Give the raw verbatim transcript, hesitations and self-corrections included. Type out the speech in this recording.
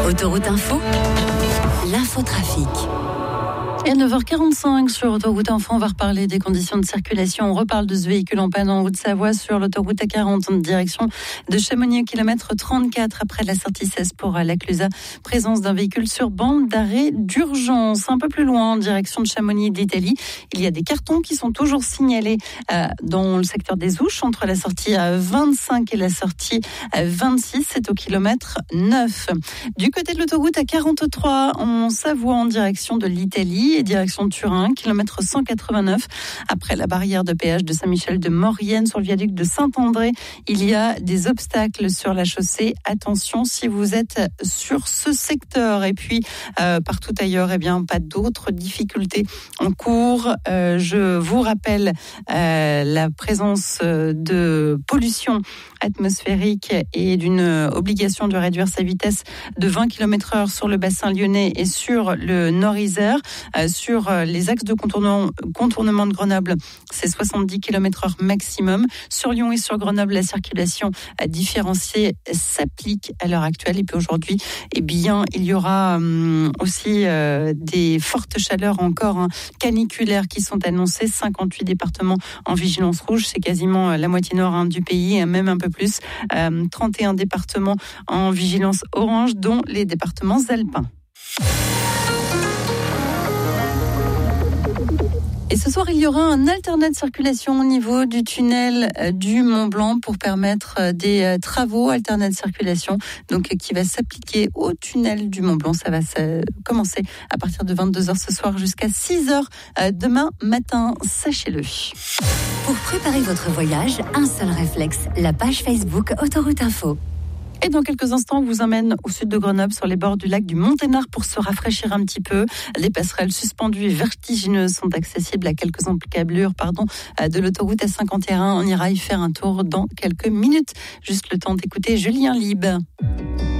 Autoroute Info, l'infotrafic. Et à neuf heures quarante-cinq sur Autoroute Info, on va reparler des conditions de circulation. On reparle de ce véhicule en panne en Haute-Savoie sur l'autoroute A quarante en direction de Chamonix au kilomètre trente-quatre après la sortie seize pour la Clusaz. Présence d'un véhicule sur bande d'arrêt d'urgence. Un peu plus loin en direction de Chamonix d'Italie, il y a des cartons qui sont toujours signalés euh, dans le secteur des Ouches entre la sortie vingt-cinq et la sortie vingt-six. C'est au kilomètre neuf. Du côté de l'autoroute A quarante-trois en Savoie en direction de l'Italie et direction de Turin, kilomètre cent quatre-vingt-neuf. Après la barrière de péage de Saint-Michel de Maurienne sur le viaduc de Saint-André, il y a des obstacles sur la chaussée. Attention si vous êtes sur ce secteur. Et puis, euh, partout ailleurs, eh bien, pas d'autres difficultés en cours. Euh, je vous rappelle euh, la présence de pollution atmosphérique et d'une obligation de réduire sa vitesse de vingt kilomètres heure sur le bassin lyonnais et sur le Nord-Isère. Euh, sur les axes de contournement, contournement de Grenoble, c'est soixante-dix kilomètres heure maximum. Sur Lyon et sur Grenoble, la circulation différenciée s'applique à l'heure actuelle. Et puis aujourd'hui, eh bien, il y aura hum, aussi euh, des fortes chaleurs encore hein, caniculaires qui sont annoncées. cinquante-huit départements en vigilance rouge, c'est quasiment la moitié nord hein, du pays, même un peu plus. Euh, trente et un départements en vigilance orange, dont les départements alpins. Et ce soir, il y aura un alternat de circulation au niveau du tunnel du Mont-Blanc pour permettre des travaux alternats de circulation, donc qui va s'appliquer au tunnel du Mont-Blanc. Ça va commencer à partir de vingt-deux heures ce soir jusqu'à six heures demain matin. Sachez-le. Pour préparer votre voyage, un seul réflexe, la page Facebook Autoroute Info. Et dans quelques instants, on vous emmène au sud de Grenoble, sur les bords du lac du Monténard pour se rafraîchir un petit peu. Les passerelles suspendues et vertigineuses sont accessibles à quelques encablures pardon, de l'autoroute A cinquante et un. On ira y faire un tour dans quelques minutes. Juste le temps d'écouter Julien Lieb.